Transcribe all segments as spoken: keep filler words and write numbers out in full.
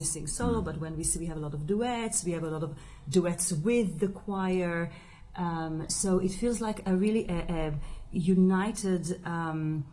sing solo, mm. but when we see, we have a lot of duets, we have a lot of duets with the choir. Um, so it feels like a really a, a united um,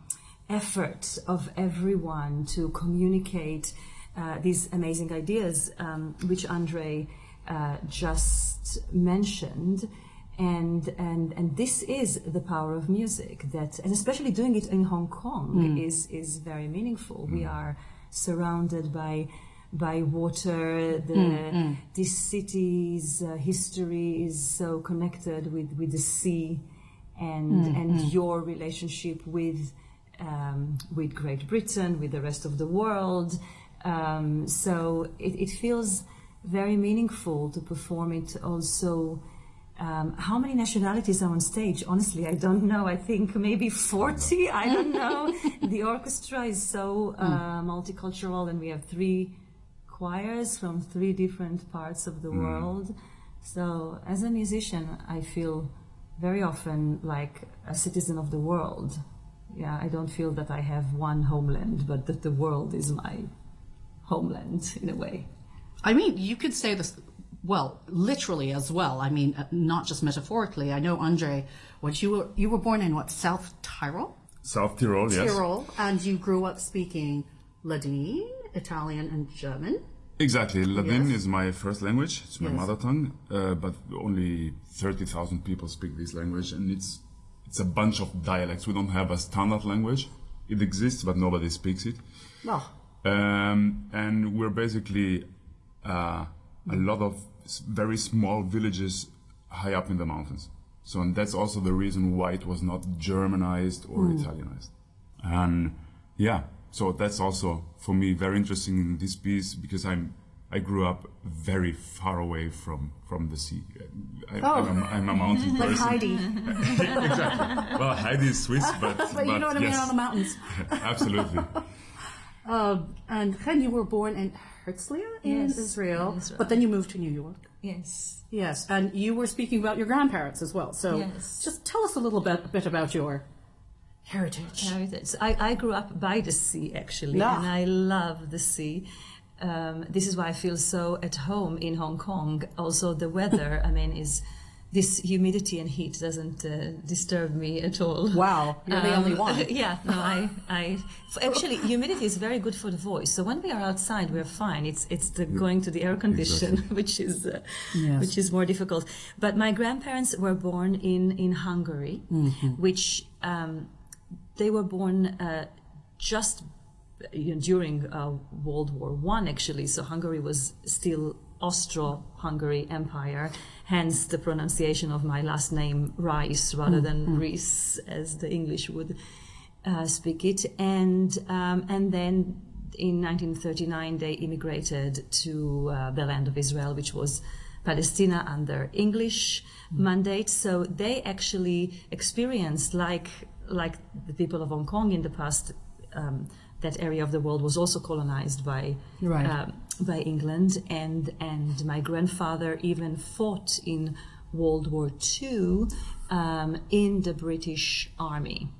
effort of everyone to communicate uh, these amazing ideas, um, which Andre uh, just mentioned. And, and and this is the power of music, that, and especially doing it in Hong Kong mm. is is very meaningful. Mm. We are surrounded by by water. The mm, mm. This city's uh, history is so connected with, with the sea, and mm, and mm. your relationship with um, with Great Britain, with the rest of the world. Um, so it, it feels very meaningful to perform it also. Um, how many nationalities are on stage? Honestly, I don't know. I think maybe forty. I don't know. The orchestra is so uh, multicultural, and we have three choirs from three different parts of the mm. world. So as a musician, I feel very often like a citizen of the world. Yeah, I don't feel that I have one homeland, but that the world is my homeland in a way. I mean, you could say this, well, literally as well. I mean, uh, not just metaphorically. I know, Andre, what you were you were born in what, South Tyrol? South Tyrol, yes. Tyrol, and you grew up speaking Ladin, Italian, and German. Exactly. Ladin yes. is my first language. It's my yes. mother tongue, uh, but only thirty thousand people speak this language, and it's it's a bunch of dialects. We don't have a standard language. It exists, but nobody speaks it. Oh. Um, and we're basically uh, a lot of very small villages high up in the mountains. So, and that's also the reason why it was not Germanized or mm. Italianized. And yeah, so that's also for me very interesting in this piece, because I'm I grew up very far away from from the sea. I, oh. I'm, a, I'm a mountain person. Like Heidi. Exactly. Well, Heidi is Swiss, but but, but you know what yes. I mean, on the mountains. Absolutely. Uh, and Chen, you were born in Herzliya in yes, Israel, in Israel, but then you moved to New York. Yes. Yes, and you were speaking about your grandparents as well. So yes. just tell us a little bit, a bit about your heritage. Heritage. I, I grew up by the sea, actually, yeah. and I love the sea. Um, this is why I feel so at home in Hong Kong. Also, the weather, I mean, is... This humidity and heat doesn't uh, disturb me at all. Wow, you're um, the only one. Yeah, no, I, I, actually, humidity is very good for the voice. So when we are outside, we're fine. It's it's the going to the air condition, exactly. which is uh, yes. which is more difficult. But my grandparents were born in in Hungary, mm-hmm. which um, they were born uh, just you know, during uh, World War One, actually. So Hungary was still Austro-Hungary Empire, hence the pronunciation of my last name, Rice, rather than mm-hmm. Rees, as the English would uh, speak it. And um, and then in nineteen thirty-nine, they immigrated to uh, the land of Israel, which was Palestine under English mm-hmm. mandate. So they actually experienced, like like the people of Hong Kong in the past, um, that area of the world was also colonized by right. um, by England, and and my grandfather even fought in World War Two um, in the British Army.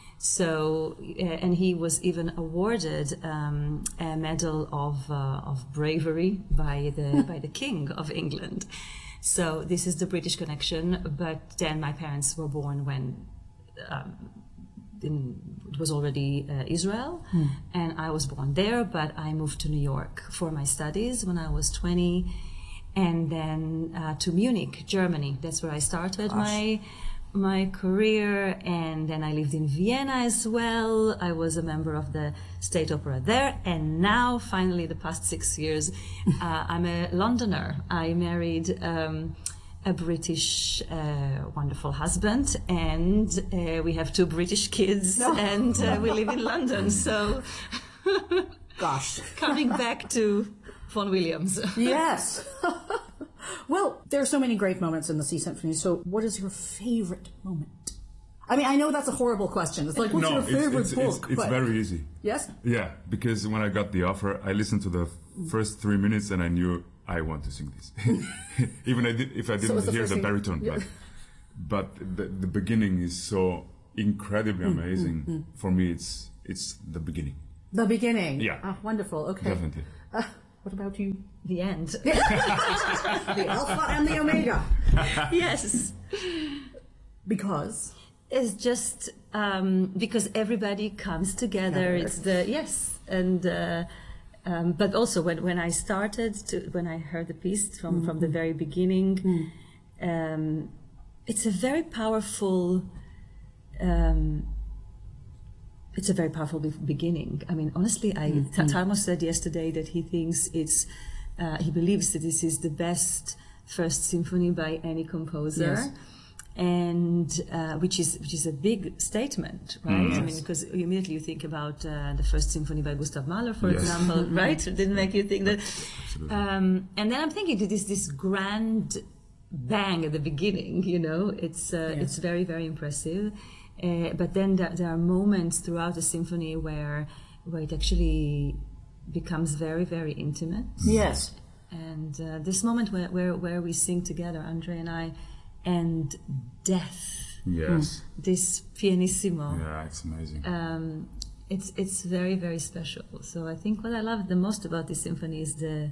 So uh, and he was even awarded um, a medal of uh, of bravery by the by the King of England. So this is the British connection. But then my parents were born when. Um, In, it was already uh, Israel, mm. and I was born there, but I moved to New York for my studies when I was twenty, and then uh, to Munich, Germany. That's where I started Gosh. my my career, and then I lived in Vienna as well. I was a member of the State Opera there, and now, finally, the past six years, uh, I'm a Londoner. I married um, a British uh, wonderful husband, and uh, we have two British kids, no. and uh, we live in London. So, gosh, coming back to Vaughan Williams. Yes. Well, there are so many great moments in the Sea Symphony. So, what is your favorite moment? I mean, I know that's a horrible question. It's like, what's no, your favorite it's, book? It's, it's very easy. Yes? Yeah, because when I got the offer, I listened to the first three minutes and I knew I want to sing this. Even I did, if I didn't so hear the baritone. Yeah. But, but the, the beginning is so incredibly mm, amazing. Mm, mm. For me, it's it's the beginning. The beginning? Yeah. Ah, wonderful. Okay. Definitely. Uh, What about you? The end. The alpha and the omega. Yes. Because? It's just um, because everybody comes together. Together. It's the, yes. And, uh, um, but also when, when I started, to, when I heard the piece from, mm-hmm. from the very beginning, mm. um, it's a very powerful, um, it's a very powerful be- beginning. I mean, honestly, I, mm-hmm. Tarmo said yesterday that he thinks it's, uh, he believes that this is the best first symphony by any composer. Yes. And uh, which is which is a big statement, right? Mm, yes. I mean, because immediately you think about uh, the first symphony by Gustav Mahler, for yes. example, right? It didn't make you think that. Absolutely. Um, and then I'm thinking that this this grand bang at the beginning, you know, it's uh, yes. it's very very impressive. Uh, but then there, there are moments throughout the symphony where where it actually becomes very very intimate. Yes. And uh, this moment where, where where we sing together, Andre and I. And death. Yes. This pianissimo. Yeah, it's amazing. Um, it's it's very very special. So I think what I love the most about this symphony is the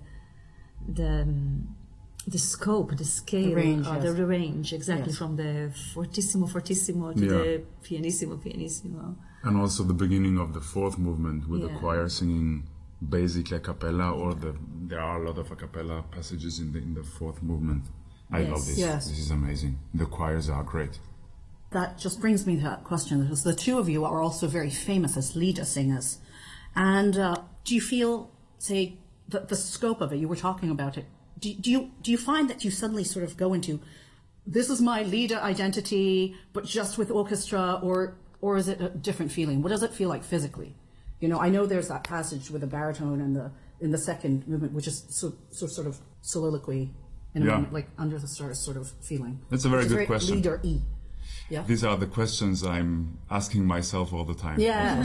the um, the scope, the scale, the range, or yes. the, the range exactly yes. from the fortissimo fortissimo to Yeah. the pianissimo pianissimo. And also the beginning of the fourth movement with Yeah. the choir singing basically a cappella, or the there are a lot of a cappella passages in the in the fourth movement. I Yes. love this. Yes. This is amazing. The choirs are great. That just brings me to that question, because the two of you are also very famous as Lieder singers. And uh, do you feel, say, the, the scope of it, you were talking about it, do, do you do you find that you suddenly sort of go into, this is my Lieder identity, but just with orchestra, or or is it a different feeling? What does it feel like physically? You know, I know there's that passage with the baritone in the in the second movement, which is so, so sort of soliloquy, in a Yeah. moment, like under the stars sort of feeling. That's a very Which is good question. Lieder-y. Yeah. These are the questions I'm asking myself all the time. Yeah.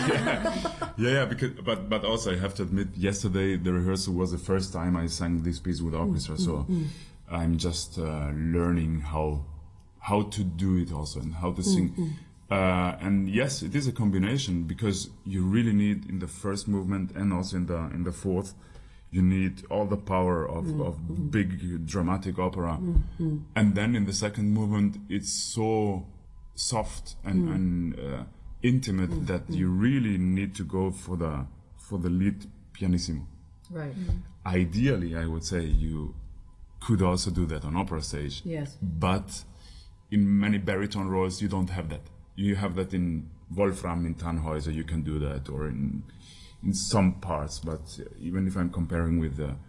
yeah, yeah. Because, but but also I have to admit, yesterday the rehearsal was the first time I sang this piece with orchestra. Mm, so mm, mm. I'm just uh, learning how how to do it also and how to sing. Mm, mm. Uh, and yes, it is a combination, because you really need in the first movement and also in the in the fourth, you need all the power of, mm, of mm. big dramatic opera. Mm, mm. And then in the second movement, it's so soft and, Mm. and uh, intimate Mm, that mm. you really need to go for the for the lead pianissimo. Right. Ideally, I would say you could also do that on opera stage. Yes. But in many baritone roles, you don't have that. You have that in Wolfram, in Tannhäuser, you can do that, or in in some parts. But even if I'm comparing with uh,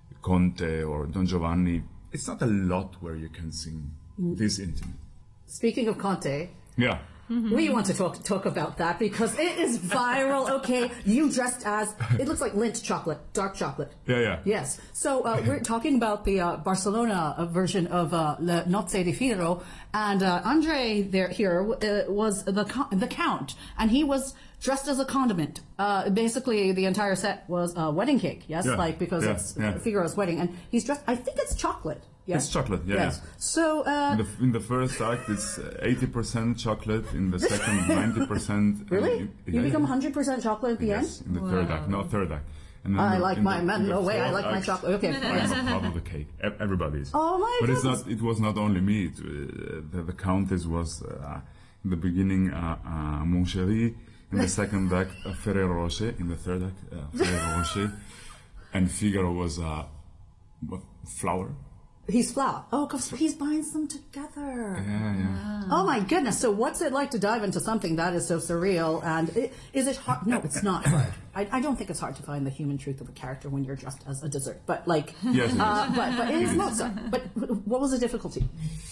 Conte or Don Giovanni, it's not a lot where you can sing Mm. this intimate. Speaking of Conte, Yeah. we want to talk talk about that because it is viral. Okay, you dressed as, it looks like Lindt chocolate, dark chocolate. Yeah, yeah. Yes. So uh, we're talking about the uh, Barcelona uh, version of uh, Le Nozze di Figaro, and uh, Andre there here uh, was the co- the count, and he was dressed as a condiment. Uh, basically, the entire set was a wedding cake. Yes, Yeah, like because yeah, it's yeah. Figaro's wedding, and he's dressed. I think it's chocolate. Yes? It's chocolate, yeah. Yes. yeah. So uh, In the, in the first act, it's eighty percent chocolate. In the second, ninety percent. really, you become one hundred percent chocolate at the Yes, end. in the third act, no third act. And then I the- like in my the- man. in the No way, I fourth like my act, chocolate. Okay. I'm not part of the cake. E- Everybody is. Oh my But it's goodness. not. It was not only me. It, uh, the, the countess was uh, in the beginning uh, uh, Mon Chéri. In the second act, uh, Ferrero Rocher. In the third act, uh, Ferrero Rocher. And Figaro was uh, what, flour. He's flower. Oh, because he's buying them together. Yeah, yeah. Oh my goodness! So what's it like to dive into something that is so surreal? And it, is it hard? No, it's not hard. I, I don't think it's hard to find the human truth of a character when you're dressed as a dessert. But like, Yes, it uh, is. but but it is Mozart. But what was the difficulty?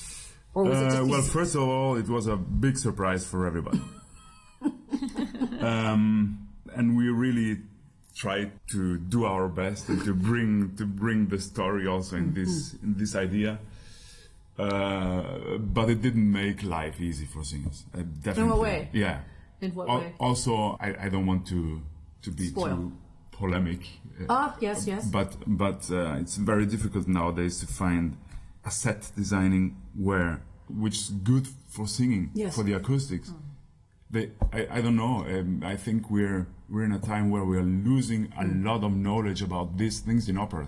Or was it Uh, just well, easy? first of all, it was a big surprise for everybody. um, and we really tried to do our best and to bring to bring the story also in this in this idea. Uh, but it didn't make life easy for singers. Uh, definitely. In what way? Yeah. In what Al- way? Also, I, I don't want to to be Spoil. too polemic. uh, Ah, yes, yes. But but uh, it's very difficult nowadays to find a set designing where which is good for singing, Yes. for the acoustics, they, I, I don't know. Um, I think we're we're in a time where we are losing a lot of knowledge about these things in opera.